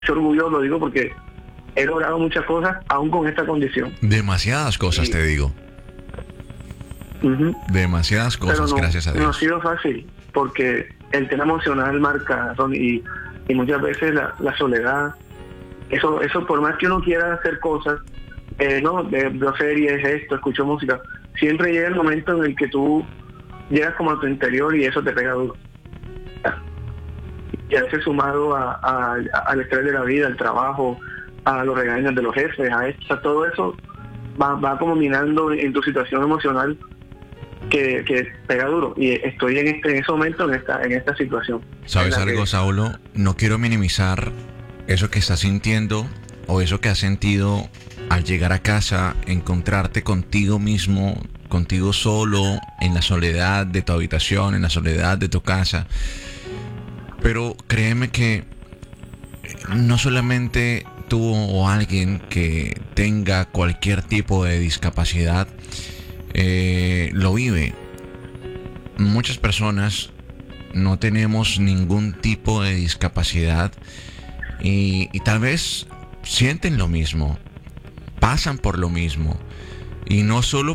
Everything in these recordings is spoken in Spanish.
soy orgulloso, lo digo porque he logrado muchas cosas aún con esta condición. Demasiadas cosas, Sí. te digo. Ujú. Demasiadas Pero cosas, no, gracias a no ha Dios. sido fácil, porque el tema emocional marca, y muchas veces la soledad, eso por más que uno quiera hacer cosas, no, veo series, esto, escucho música, siempre llega el momento en el que tú llegas como a tu interior y eso te pega duro. Y a veces sumado al estrés de la vida, al trabajo, a los regaños de los jefes, a todo eso va como minando en tu situación emocional que pega duro. Y estoy en ese momento, en esta situación. ¿Sabes en la algo, que- Saulo? No quiero minimizar eso que estás sintiendo o eso que has sentido al llegar a casa, encontrarte contigo mismo, contigo solo, en la soledad de tu habitación, en la soledad de tu casa. Pero créeme que no solamente tú o alguien que tenga cualquier tipo de discapacidad lo vive. Muchas personas no tenemos ningún tipo de discapacidad y tal vez sienten lo mismo, pasan por lo mismo. Y no solo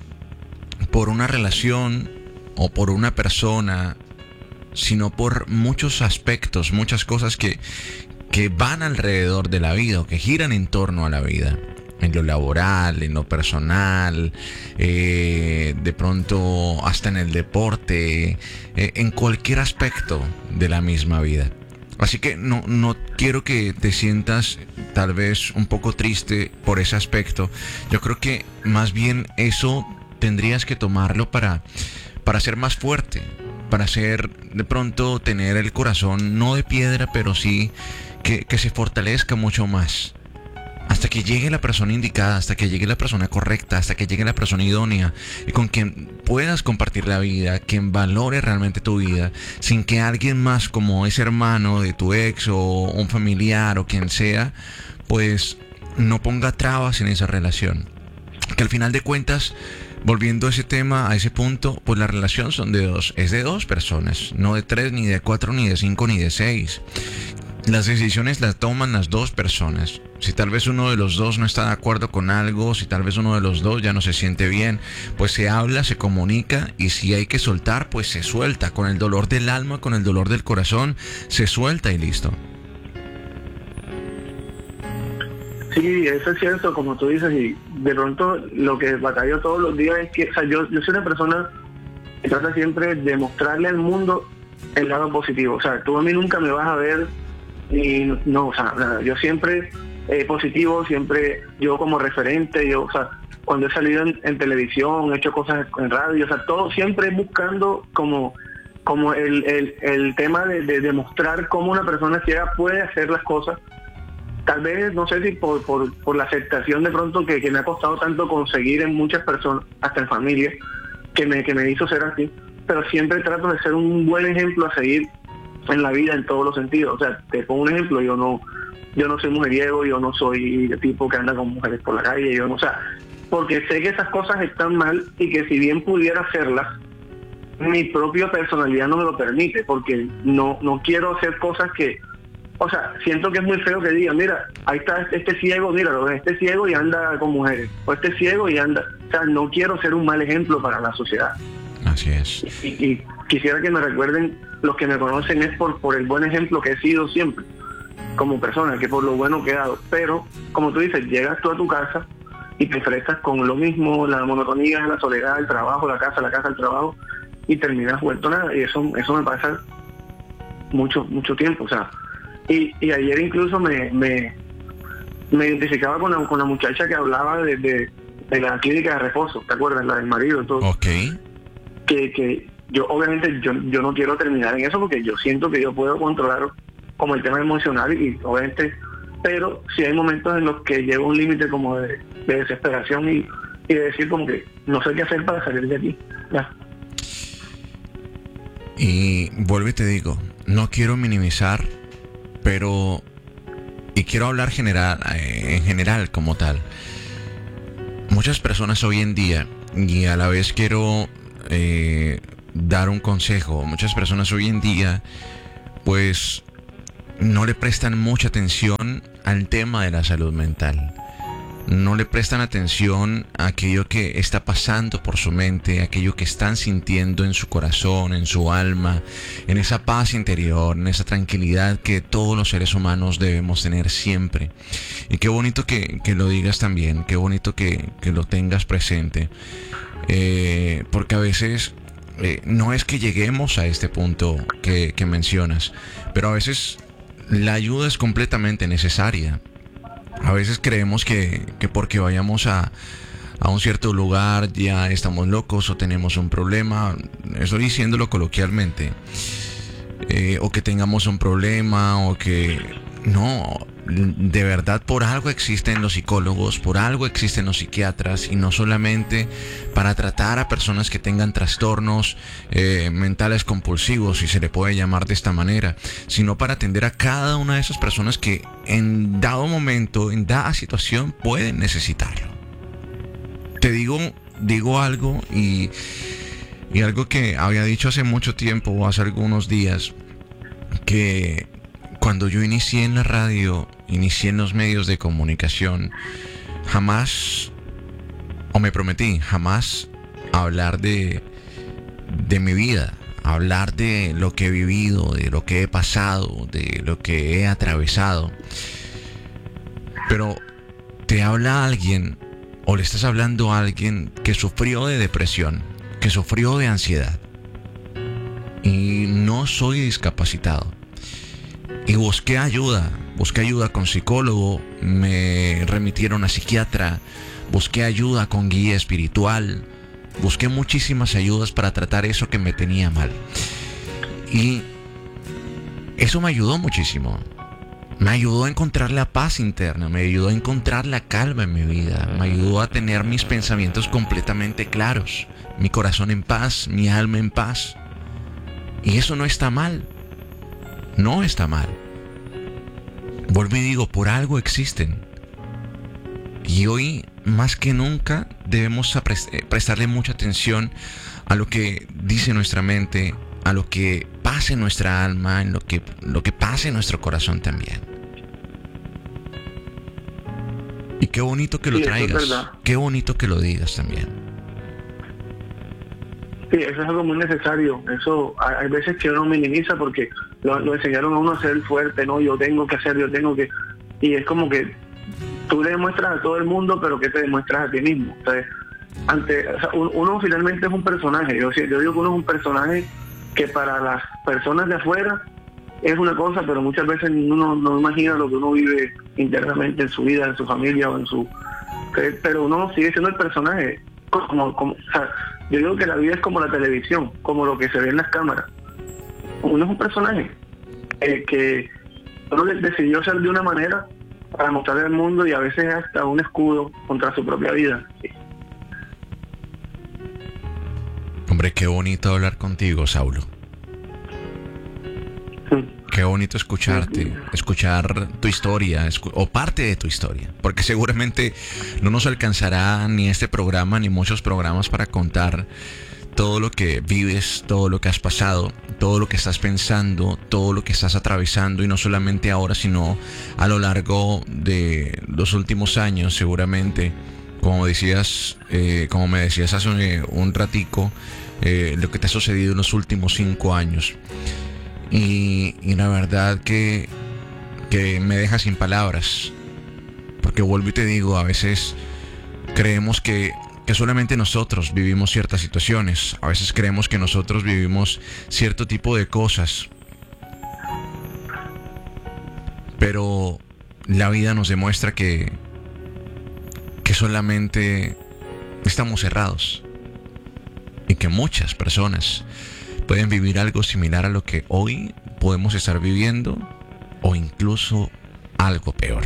por una relación o por una persona, sino por muchos aspectos, muchas cosas que van alrededor de la vida o que giran en torno a la vida. En lo laboral, en lo personal, de pronto hasta en el deporte, en cualquier aspecto de la misma vida. Así que no quiero que te sientas tal vez un poco triste por ese aspecto. Yo creo que más bien eso tendrías que tomarlo para ser más fuerte, para ser de pronto tener el corazón no de piedra, pero sí que se fortalezca mucho más. Hasta que llegue la persona indicada, hasta que llegue la persona correcta, hasta que llegue la persona idónea y con quien puedas compartir la vida, quien valore realmente tu vida, sin que alguien más como ese hermano de tu ex o un familiar o quien sea, pues no ponga trabas en esa relación. Que al final de cuentas, volviendo a ese tema, a ese punto, pues la relación es de dos personas, no de tres, ni de cuatro, ni de cinco, ni de seis. Las decisiones las toman las dos personas. Si tal vez uno de los dos no está de acuerdo con algo, si tal vez uno de los dos ya no se siente bien, pues se habla, se comunica y si hay que soltar, pues se suelta. Con el dolor del alma, con el dolor del corazón, se suelta y listo. Sí, eso es cierto, como tú dices, y de pronto lo que batallo todos los días es que, o sea, yo soy una persona que trata siempre de mostrarle al mundo el lado positivo. O sea, tú a mí nunca me vas a ver y no, o sea, nada, yo siempre positivo, siempre yo como referente, o sea, cuando he salido en televisión, he hecho cosas en radio, o sea, todo siempre buscando como el tema de demostrar cómo una persona ciega puede hacer las cosas. Tal vez, no sé si por la aceptación de pronto que me ha costado tanto conseguir en muchas personas, hasta en familia, que me hizo ser así, pero siempre trato de ser un buen ejemplo a seguir en la vida en todos los sentidos. O sea, te pongo un ejemplo, yo no soy mujeriego, yo no soy el tipo que anda con mujeres por la calle, yo no, o sea, porque sé que esas cosas están mal y que si bien pudiera hacerlas, mi propia personalidad no me lo permite, porque no quiero hacer cosas que, o sea, siento que es muy feo que diga, mira, ahí está este ciego, míralo, este ciego y anda con mujeres, o este ciego y anda, o sea, no quiero ser un mal ejemplo para la sociedad. Así es. Y quisiera que me recuerden, los que me conocen, es por el buen ejemplo que he sido siempre como persona, que por lo bueno que he dado. Pero, como tú dices, llegas tú a tu casa y te enfrentas con lo mismo, la monotonía, la soledad, el trabajo, la casa, el trabajo, y terminas vuelto nada. Y eso me pasa mucho tiempo, o sea. Y ayer incluso me identificaba con la muchacha que hablaba de la clínica de reposo, ¿te acuerdas? La del marido, todo. Ok. Que yo obviamente yo no quiero terminar en eso porque yo siento que yo puedo controlar como el tema emocional y obviamente, pero sí hay momentos en los que llego a un límite como de desesperación y de decir como que no sé qué hacer para salir de aquí. Ya. Y vuelvo y te digo, no quiero minimizar, pero y quiero hablar en general como tal. Muchas personas hoy en día, y a la vez quiero dar un consejo, muchas personas hoy en día pues no le prestan mucha atención al tema de la salud mental. No le prestan atención a aquello que está pasando por su mente, aquello que están sintiendo en su corazón, en su alma, en esa paz interior, en esa tranquilidad que todos los seres humanos debemos tener siempre. Y qué bonito que lo digas también, qué bonito que lo tengas presente. Porque a veces no es que lleguemos a este punto que mencionas, pero a veces la ayuda es completamente necesaria. A veces creemos que porque vayamos a un cierto lugar ya estamos locos o tenemos un problema, estoy diciéndolo coloquialmente, o que tengamos un problema o que... No, de verdad por algo existen los psicólogos, por algo existen los psiquiatras, y no solamente para tratar a personas que tengan trastornos mentales compulsivos, si se le puede llamar de esta manera, sino para atender a cada una de esas personas que en dado momento, en dada situación pueden necesitarlo. Te digo algo y algo que había dicho hace mucho tiempo, hace algunos días, que cuando yo inicié en la radio, inicié en los medios de comunicación, jamás, o me prometí, jamás hablar de mi vida, hablar de lo que he vivido, de lo que he pasado, de lo que he atravesado. Pero te habla alguien, o le estás hablando a alguien que sufrió de depresión, que sufrió de ansiedad. Y no soy discapacitado. Y busqué ayuda con psicólogo, me remitieron a psiquiatra, busqué ayuda con guía espiritual, busqué muchísimas ayudas para tratar eso que me tenía mal. Y eso me ayudó muchísimo. Me ayudó a encontrar la paz interna, me ayudó a encontrar la calma en mi vida, me ayudó a tener mis pensamientos completamente claros, mi corazón en paz, mi alma en paz. Y eso no está mal. No está mal. Vuelvo y digo, por algo existen. Y hoy, más que nunca, debemos prestarle mucha atención a lo que dice nuestra mente, a lo que pasa en nuestra alma, en lo que pasa en nuestro corazón también. Y qué bonito que lo traigas. Qué bonito que lo digas también. Sí, eso es algo muy necesario. Eso hay veces que uno minimiza porque lo enseñaron a uno a ser fuerte, ¿no? Yo tengo que hacer, yo tengo que... Y es como que tú le demuestras a todo el mundo, pero ¿qué te demuestras a ti mismo? O sea, uno finalmente es un personaje. Yo digo que uno es un personaje que para las personas de afuera es una cosa, pero muchas veces uno no imagina lo que uno vive internamente en su vida, en su familia o en su... Pero uno sigue siendo el personaje. O sea, yo digo que la vida es como la televisión, como lo que se ve en las cámaras. Uno es un personaje que uno decidió ser de una manera para mostrarle al mundo, y a veces hasta un escudo contra su propia vida. Hombre, qué bonito hablar contigo, Saulo. Qué bonito escucharte, escuchar tu historia, o parte de tu historia, porque seguramente no nos alcanzará ni este programa ni muchos programas para contar todo lo que vives, todo lo que has pasado, todo lo que estás pensando, todo lo que estás atravesando, y no solamente ahora, sino a lo largo de los últimos años, seguramente. Como decías, como me decías hace un ratico, lo que te ha sucedido en los últimos 5 años. Y la verdad que me deja sin palabras, porque vuelvo y te digo, a veces creemos que solamente nosotros vivimos ciertas situaciones, a veces creemos que nosotros vivimos cierto tipo de cosas, pero la vida nos demuestra que solamente estamos cerrados, y que muchas personas pueden vivir algo similar a lo que hoy podemos estar viviendo, o incluso algo peor.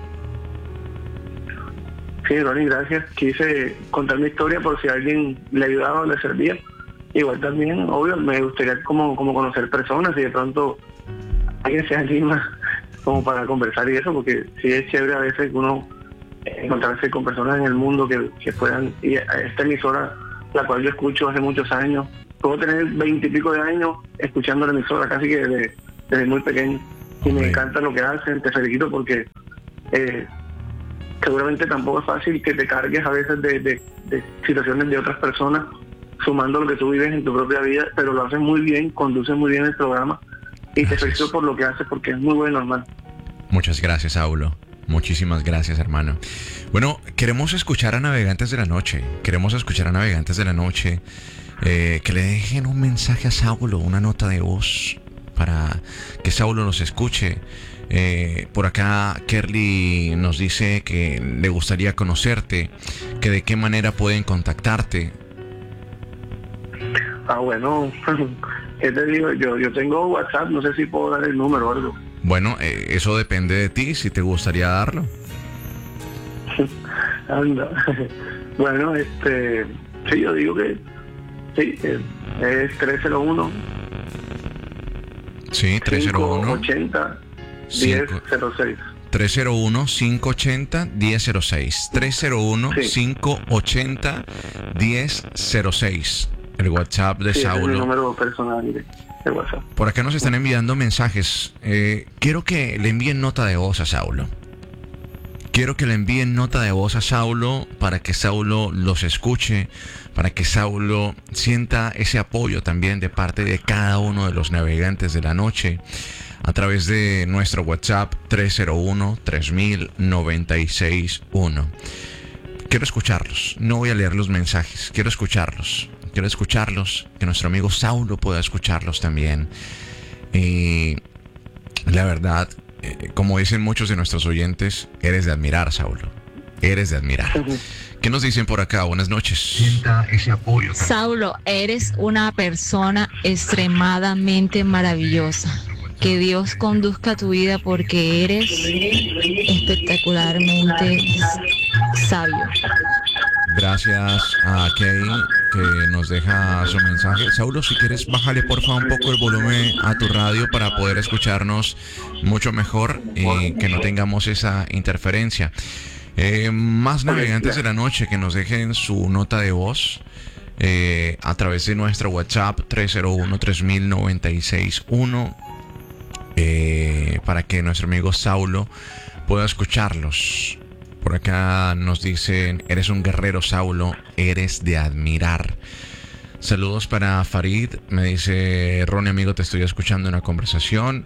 Sí, Ronnie, gracias. Quise contar mi historia por si a alguien le ayudaba o le servía. Igual también, obvio, me gustaría como conocer personas, y de pronto alguien se anima como para conversar y eso, porque sí es chévere a veces uno encontrarse con personas en el mundo que puedan... Y esta emisora, la cual yo escucho hace muchos años, puedo tener 20 y pico de años escuchando la emisora, casi que desde muy pequeño. y me encanta lo que hacen. Te felicito porque seguramente tampoco es fácil que te cargues a veces de situaciones de otras personas, sumando lo que tú vives en tu propia vida, pero lo haces muy bien, conduces muy bien el programa y te felicito por lo que haces porque es muy bueno, hermano. Muchas gracias, Saulo. Muchísimas gracias, hermano. Bueno, queremos escuchar a Navegantes de la Noche. Que le dejen un mensaje a Saulo, una nota de voz para que Saulo los escuche. Por acá Kerly nos dice que le gustaría conocerte, que de qué manera pueden contactarte. Bueno, ¿qué te digo? Yo tengo WhatsApp, no sé si puedo dar el número o algo. Bueno, eso depende de ti, si te gustaría darlo. Anda. Bueno, sí, yo digo que sí, es 301. Sí, 301 580 1006. 301-580-1006. 301-580-1006. El WhatsApp de Saulo. Es mi número personal de WhatsApp. Por acá nos están enviando mensajes. Quiero que le envíen nota de voz a Saulo. Para que Saulo los escuche, para que Saulo sienta ese apoyo también de parte de cada uno de los navegantes de la noche a través de nuestro WhatsApp 301-3000-961. Quiero escucharlos, no voy a leer los mensajes, quiero escucharlos, que nuestro amigo Saulo pueda escucharlos también. Y la verdad, como dicen muchos de nuestros oyentes, eres de admirar, Saulo. Eres de admirar. ¿Qué nos dicen por acá? Buenas noches. Sienta ese apoyo. Saulo, eres una persona extremadamente maravillosa. Que Dios conduzca tu vida porque eres espectacularmente sabio. Gracias a Kay que nos deja su mensaje. Saulo, si quieres, bájale por favor un poco el volumen a tu radio para poder escucharnos mucho mejor y que no tengamos esa interferencia. Más navegantes de la noche que nos dejen su nota de voz a través de nuestro WhatsApp 301-3000-961 para que nuestro amigo Saulo pueda escucharlos. Por acá nos dicen: eres un guerrero, Saulo, eres de admirar. Saludos para Farid, me dice: Ronnie, amigo, te estoy escuchando en una conversación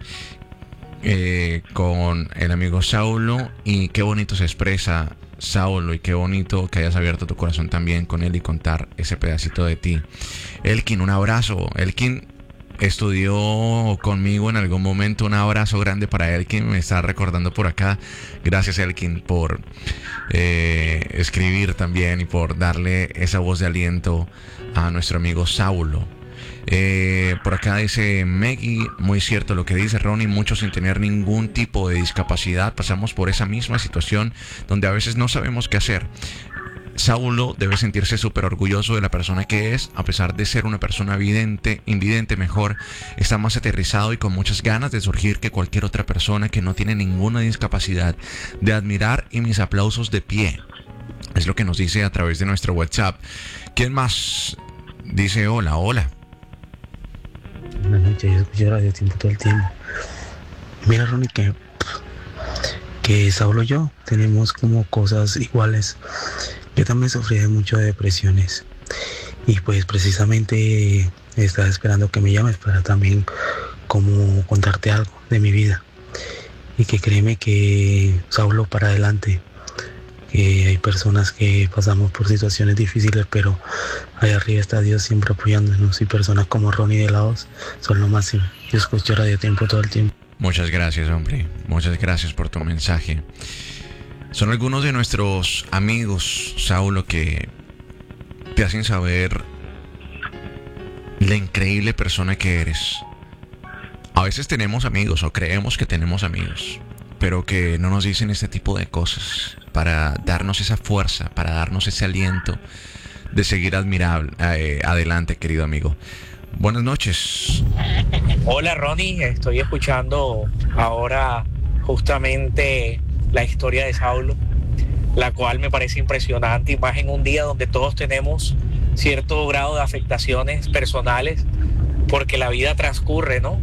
con el amigo Saulo, y qué bonito se expresa Saulo, y qué bonito que hayas abierto tu corazón también con él y contar ese pedacito de ti. Elkin, un abrazo. Elkin estudió conmigo en algún momento. Un abrazo grande para Elkin, me está recordando por acá. Gracias, Elkin, por escribir también y por darle esa voz de aliento a nuestro amigo Saulo. Por acá dice Meggy: muy cierto lo que dice Ronnie, muchos sin tener ningún tipo de discapacidad pasamos por esa misma situación donde a veces no sabemos qué hacer. Saulo debe sentirse súper orgulloso de la persona que es, a pesar de ser una persona invidente mejor, está más aterrizado y con muchas ganas de surgir que cualquier otra persona que no tiene ninguna discapacidad. De admirar y mis aplausos de pie. Es lo que nos dice a través de nuestro WhatsApp. ¿Quién más dice hola? Buenas noches, yo escucho Radio Tiempo todo el tiempo. Mira, Ronnie, que Saulo y yo tenemos como cosas iguales. Yo también sufrí mucho de depresiones y pues precisamente estaba esperando que me llames para también como contarte algo de mi vida. Y que créeme que Saulo, para adelante, que hay personas que pasamos por situaciones difíciles, pero allá arriba está Dios siempre apoyándonos, y personas como Ronnie de la Voz son lo máximo. Yo escucho Radio Tiempo todo el tiempo. Muchas gracias, hombre. Muchas gracias por tu mensaje. Son algunos de nuestros amigos, Saulo, que te hacen saber la increíble persona que eres. A veces tenemos amigos o creemos que tenemos amigos, pero que no nos dicen este tipo de cosas para darnos esa fuerza, para darnos ese aliento de seguir adelante, querido amigo. Buenas noches. Hola, Ronnie, estoy escuchando ahora justamente la historia de Saulo, la cual me parece impresionante, y más en un día donde todos tenemos cierto grado de afectaciones personales, porque la vida transcurre, ¿no?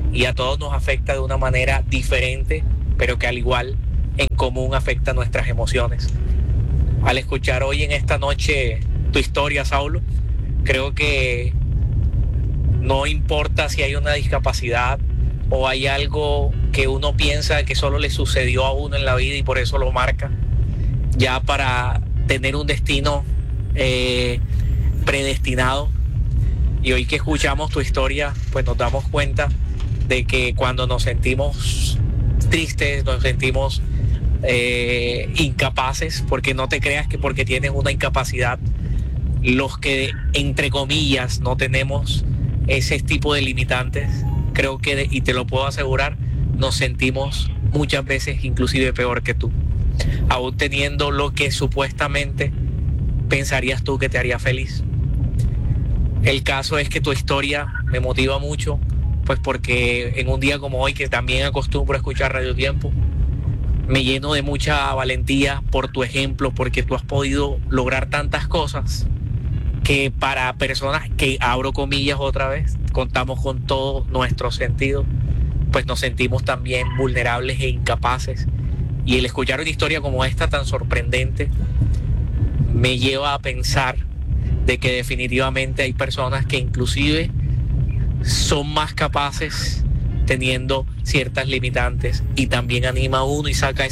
y a todos nos afecta de una manera diferente, pero que al igual en común afecta nuestras emociones. Al escuchar hoy en esta noche tu historia, Saulo, creo que no importa si hay una discapacidad o hay algo que uno piensa que solo le sucedió a uno en la vida y por eso lo marca, ya para tener un destino predestinado. Y hoy que escuchamos tu historia, pues nos damos cuenta de que cuando nos sentimos tristes, nos sentimos incapaces, porque no te creas que porque tienes una incapacidad, los que entre comillas no tenemos ese tipo de limitantes, creo que, y te lo puedo asegurar, nos sentimos muchas veces inclusive peor que tú, aún teniendo lo que supuestamente pensarías tú que te haría feliz. El caso es que tu historia me motiva mucho, pues porque en un día como hoy, que también acostumbro a escuchar Radio Tiempo, me lleno de mucha valentía por tu ejemplo, porque tú has podido lograr tantas cosas que para personas que, abro comillas otra vez, contamos con todos nuestros sentidos, pues nos sentimos también vulnerables e incapaces. Y el escuchar una historia como esta tan sorprendente me lleva a pensar de que definitivamente hay personas que inclusive son más capaces teniendo ciertas limitantes, y también anima a uno y saca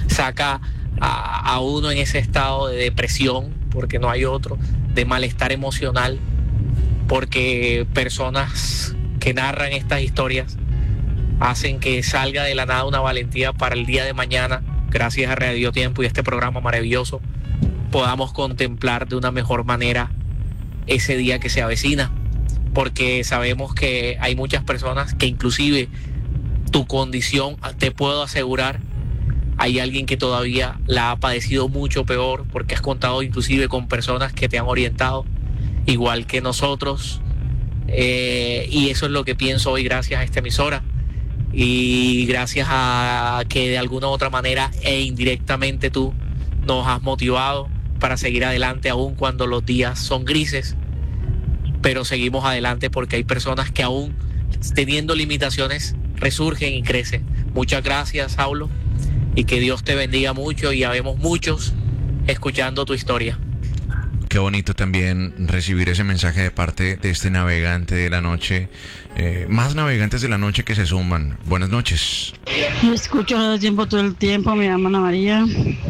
a uno en ese estado de depresión, porque no hay otro, de malestar emocional, porque personas que narran estas historias hacen que salga de la nada una valentía para el día de mañana, gracias a Radio Tiempo y este programa maravilloso, podamos contemplar de una mejor manera ese día que se avecina, porque sabemos que hay muchas personas que inclusive tu condición, te puedo asegurar, hay alguien que todavía la ha padecido mucho peor, porque has contado inclusive con personas que te han orientado, igual que nosotros, y eso es lo que pienso hoy gracias a esta emisora, y gracias a que de alguna u otra manera e indirectamente tú nos has motivado para seguir adelante aún cuando los días son grises, pero seguimos adelante porque hay personas que aún teniendo limitaciones resurgen y crecen. Muchas gracias, Saulo, y que Dios te bendiga mucho, y habemos muchos escuchando tu historia. Qué bonito también recibir ese mensaje de parte de este navegante de la noche, más navegantes de la noche que se suman. Buenas noches. Yo escucho Radio Tiempo todo el tiempo, me llamo Ana María.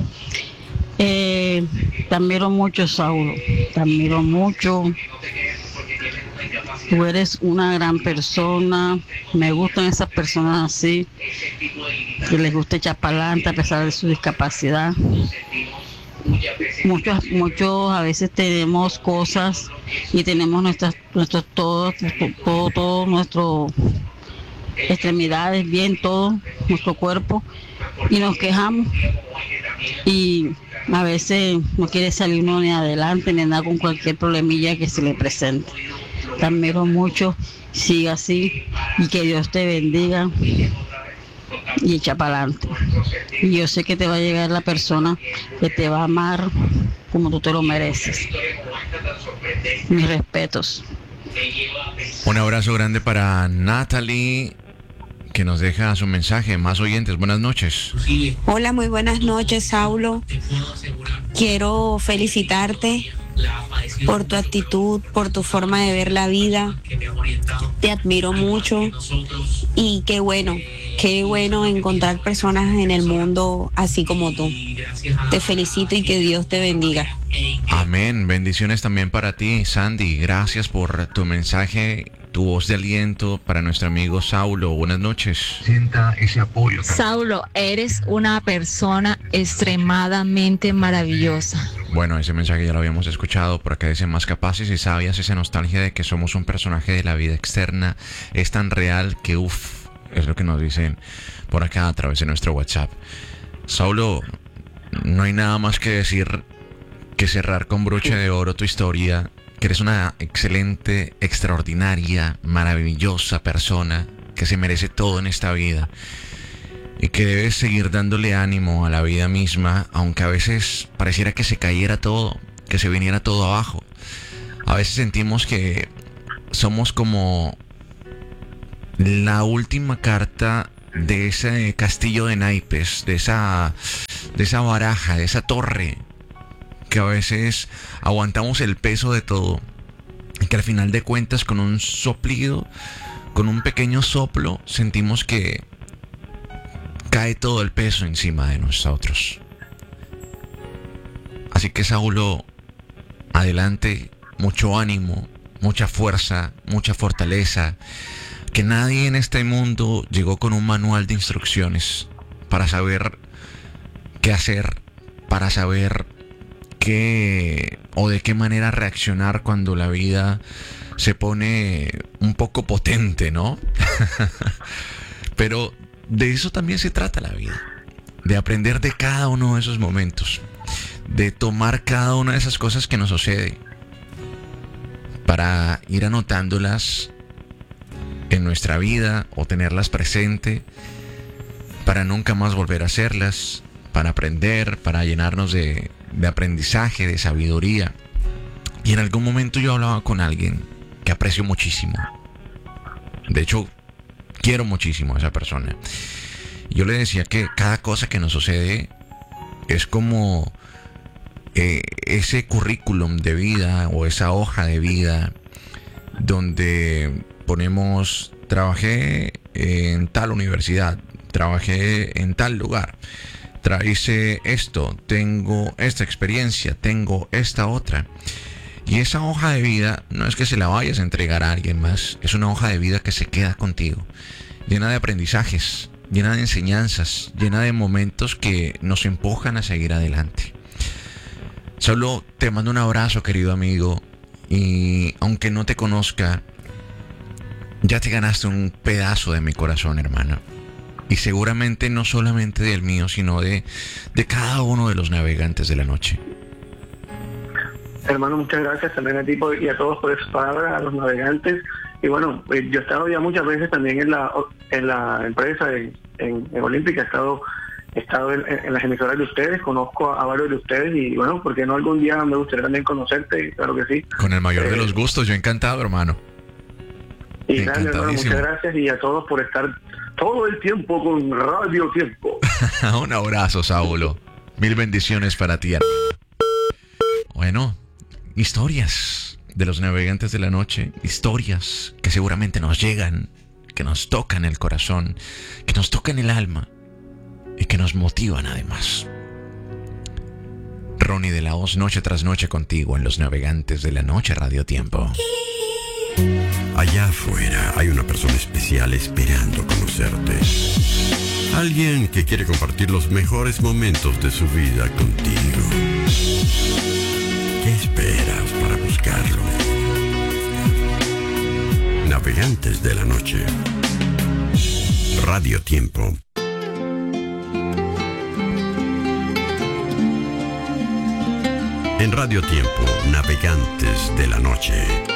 Te admiro mucho, Saulo, te admiro mucho. Tú eres una gran persona, me gustan esas personas así, que les gusta echar para adelante a pesar de su discapacidad. Muchos a veces tenemos cosas y tenemos todas nuestras extremidades bien, todo nuestro cuerpo, y nos quejamos y a veces no quiere salir uno ni adelante ni nada con cualquier problemilla que se le presente. Te admiro mucho, siga así y que Dios te bendiga y echa para adelante. Y yo sé que te va a llegar la persona que te va a amar como tú te lo mereces. Mis respetos. Un abrazo grande para Natalie, que nos deja su mensaje. Más oyentes, buenas noches. Hola, muy buenas noches, Saulo. Quiero felicitarte por tu actitud, por tu forma de ver la vida. Te admiro mucho y qué bueno encontrar personas en el mundo así como tú. Te felicito y que Dios te bendiga. Amén. Bendiciones también para ti, Sandy. Gracias por tu mensaje, tu voz de aliento para nuestro amigo Saulo. Buenas noches. Sienta ese apoyo. Saulo, eres una persona extremadamente maravillosa. Bueno, ese mensaje ya lo habíamos escuchado. Por acá dice: más capaces y sabias. Esa nostalgia de que somos un personaje de la vida externa es tan real que es lo que nos dicen por acá a través de nuestro WhatsApp. Saulo, no hay nada más que decir que cerrar con broche de oro tu historia, que eres una excelente, extraordinaria, maravillosa persona que se merece todo en esta vida y que debes seguir dándole ánimo a la vida misma, aunque a veces pareciera que se cayera todo, que se viniera todo abajo. A veces sentimos que somos como la última carta de ese castillo de naipes, de esa baraja, de esa torre, que a veces aguantamos el peso de todo, y que al final de cuentas con un soplido, con un pequeño soplo, sentimos que cae todo el peso encima de nosotros. Así que, Saulo, adelante, mucho ánimo, mucha fuerza, mucha fortaleza. Que nadie en este mundo llegó con un manual de instrucciones para saber qué hacer, para saber qué o de qué manera reaccionar cuando la vida se pone un poco potente, ¿no? Pero de eso también se trata la vida, de aprender de cada uno de esos momentos, de tomar cada una de esas cosas que nos sucede para ir anotándolas en nuestra vida o tenerlas presente para nunca más volver a hacerlas, para aprender, para llenarnos de aprendizaje, de sabiduría. Y en algún momento yo hablaba con alguien que aprecio muchísimo. De hecho, quiero muchísimo a esa persona. Yo le decía que cada cosa que nos sucede es como ese currículum de vida o esa hoja de vida donde ponemos: trabajé en tal universidad, trabajé en tal lugar, hice esto, tengo esta experiencia, tengo esta otra. Y esa hoja de vida no es que se la vayas a entregar a alguien más, es una hoja de vida que se queda contigo, llena de aprendizajes, llena de enseñanzas, llena de momentos que nos empujan a seguir adelante. Solo te mando un abrazo, querido amigo, y aunque no te conozca, ya te ganaste un pedazo de mi corazón, hermano. Y seguramente no solamente del mío, sino de cada uno de los navegantes de la noche. Hermano, muchas gracias también a ti y a todos por esas palabras, a los navegantes. Y bueno, yo he estado ya muchas veces también en la empresa, en Olímpica, he estado en las emisoras de ustedes, conozco a varios de ustedes y bueno, ¿por qué no algún día me gustaría también conocerte? Claro que sí. Con el mayor de los gustos, yo encantado, hermano. Y grande, hermano, muchas gracias y a todos por estar todo el tiempo con Radio Tiempo. Un abrazo, Saulo. Mil bendiciones para ti. Bueno, historias de los navegantes de la noche, historias que seguramente nos llegan, que nos tocan el corazón, que nos tocan el alma y que nos motivan además. Ronnie de la Hoz, noche tras noche contigo en los navegantes de la noche, Radio Tiempo. Allá afuera hay una persona especial esperando conocerte. Alguien que quiere compartir los mejores momentos de su vida contigo. ¿Qué esperas para buscarlo? Navegantes de la noche. Radio Tiempo. En Radio Tiempo, Navegantes de la noche.